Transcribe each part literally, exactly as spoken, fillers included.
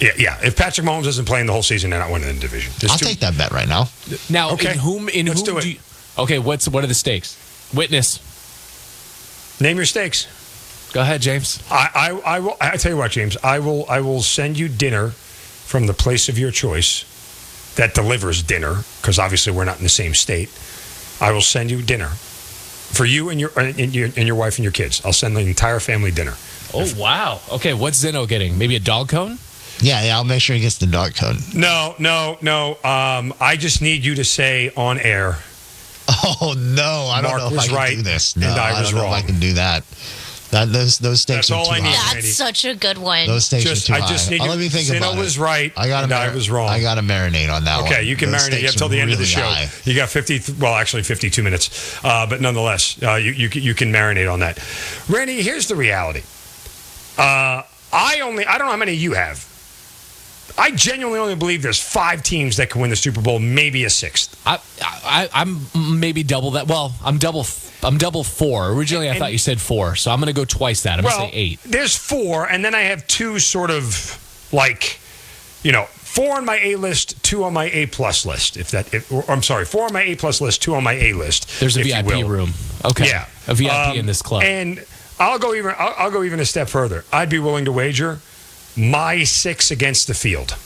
Yeah, yeah. If Patrick Mahomes isn't playing the whole season, they're not winning the division. There's I'll two- take that bet right now. Now, Okay. in whom? In Let's whom do it. you, okay, what's what are the stakes? Witness. Name your stakes. Go ahead, James. I, I, I will. I tell you what, James. I will. I will send you dinner from the place of your choice that delivers dinner, because obviously we're not in the same state. I will send you dinner for you and your and your and your wife and your kids. I'll send the entire family dinner. Oh wow. Okay, what's Zeno getting? Maybe a dog cone? Yeah, yeah, I'll make sure he gets the dark code. No, no, no. Um, I just need you to say on air. Oh no, I don't Mark know if was I can right, do this. No, and I I, was don't know wrong. if I can do that. That those those stakes That's are all too I need. high. Randy. That's such a good one. Those stakes Just- are too I high. just need Oh, you- let me think Zeno about it. was right, I got and I was wrong. I got to marinate on that one. Okay, you can Those marinate. You have stakes till the are end of the really show. high. You got fifty. Well, actually, fifty-two minutes. Uh, but nonetheless, uh, you, you you can marinate on that. Randy, here's the reality. Uh, I only. I don't know how many you have. I genuinely only believe there's five teams that can win the Super Bowl, maybe a sixth. I, I I'm maybe double that. Well, I'm double. I'm double four. Originally, I And- thought you said four, so I'm going to go twice that. I'm well, going to say eight. there's four, and then I have two sort of like, you know, four on my A list, two on my A plus list. If that, if, or, I'm sorry, four on my A plus list, two on my A list. There's a if V I P you will. room. Okay. Yeah, A V I P Um, in this club. And I'll go even. I'll, I'll go even a step further. I'd be willing to wager my six against the field.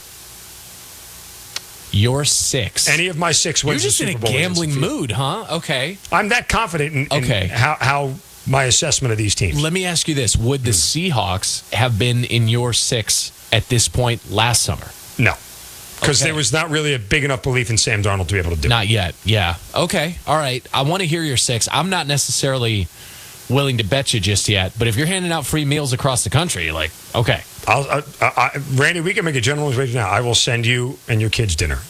You're six. Any of my six You're wins. just the in a Super Bowl against the gambling field. mood, huh? Okay. I'm that confident in, in Okay. how, how my assessment of these teams. Let me ask you this: would the Seahawks have been in your six at this point last summer? No, because Okay. there was not really a big enough belief in Sam Darnold to be able to do it. Not yet. Yeah. Okay. All right. I want to hear your six. I'm not necessarily willing to bet you just yet, but if you're handing out free meals across the country, like, okay. I'll, I, I, I, Randy, we can make a general wager now. I will send you and your kids dinner.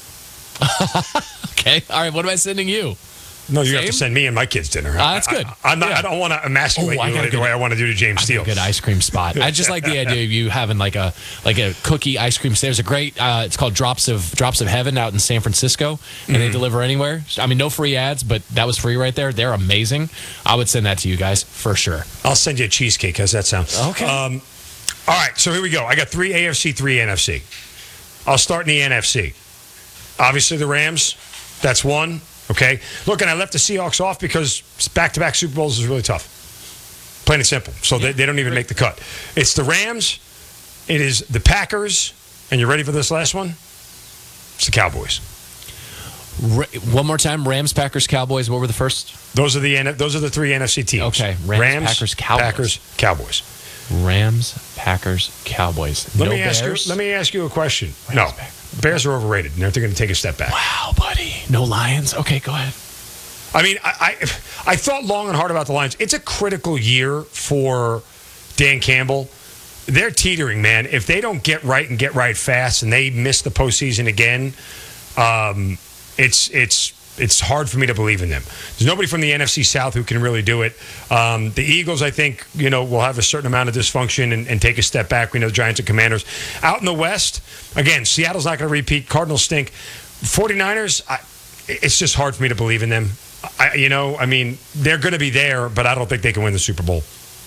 Okay. All right. What am I sending you? No, you have to Same? send me and my kids dinner. Ah, that's good. I, am not, Yeah. I don't want to emasculate Oh, I you got a like the good- way I want to do to James I got Steele. a good ice cream spot. I just like the idea of you having like a like a cookie ice cream. There's a great. Uh, it's called Drops of Drops of Heaven out in San Francisco, and Mm-hmm. they deliver anywhere. I mean, no free ads, but that was free right there. They're amazing. I would send that to you guys for sure. I'll send you a cheesecake. How's that sound? Okay. Um, all right, so here we go. I got three A F C, three N F C. I'll start in the N F C. Obviously, the Rams. That's one. Okay. Look, and I left the Seahawks off because back-to-back Super Bowls is really tough. Plain and simple. So they, they don't even make the cut. It's the Rams. It is the Packers. And you ready for this last one? It's the Cowboys. Ra- one more time: Rams, Packers, Cowboys. What were the first? Those are the N- those are the three N F C teams. Okay, Rams, Packers, Cowboys. Packers, Cowboys. Rams, Packers, Cowboys. Let no me ask you. Bears? Let me ask you a question. No, Packers. Bears are overrated. and They're going to take a step back. Wow, buddy. No Lions. Okay, go ahead. I mean, I, I I thought long and hard about the Lions. It's a critical year for Dan Campbell. They're teetering, man. If they don't get right and get right fast, and they miss the postseason again, um, it's it's it's hard for me to believe in them. There's nobody from the N F C South who can really do it. Um, the Eagles, I think, you know, will have a certain amount of dysfunction and, and take a step back. We know the Giants and Commanders. Out in the West, again, Seattle's not going to repeat. Cardinals stink. 49ers, I, it's just hard for me to believe in them. I, you know, I mean, they're going to be there, but I don't think they can win the Super Bowl.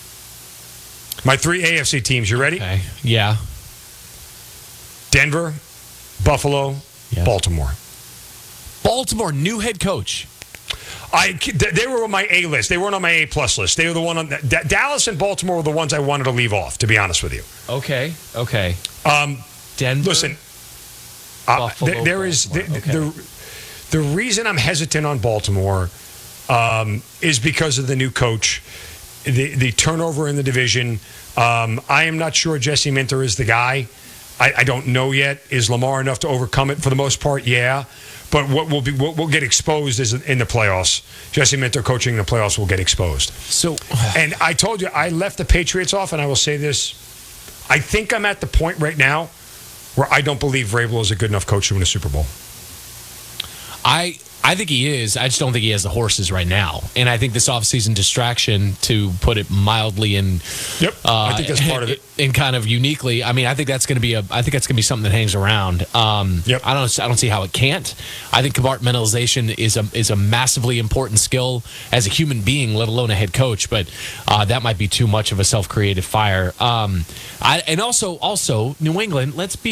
My three A F C teams, you ready? Okay. Yeah. Denver, Buffalo, Yeah. Baltimore. Baltimore, new head coach. I they were on my A list. They weren't on my A plus list. They were the one on D- Dallas and Baltimore were the ones I wanted to leave off. To be honest with you, Okay. Okay. um, Denver. listen, uh, Buffalo, th- there is the, Baltimore. Okay. the the reason I'm hesitant on Baltimore um, is because of the new coach, the the turnover in the division. Um, I am not sure Jesse Minter is the guy. I, I don't know yet. Is Lamar enough to overcome it? For the most part, yeah. But what will be what will get exposed is in the playoffs. Jesse Minter coaching in the playoffs will get exposed. So, And I told you I left the Patriots off, and I will say this: I think I'm at the point right now where I don't believe Vrabel is a good enough coach to win a Super Bowl. I I think he is. I just don't think he has the horses right now. And I think this offseason distraction, to put it mildly and Yep, uh, I think that's part of it. and kind of uniquely. I mean, I think that's going to be a. I think that's going to be something that hangs around. Um, Yep. I don't. I don't see how it can't. I think compartmentalization is a is a massively important skill as a human being, let alone a head coach. But uh, that might be too much of a self created fire. Um, I, and also also New England. Let's be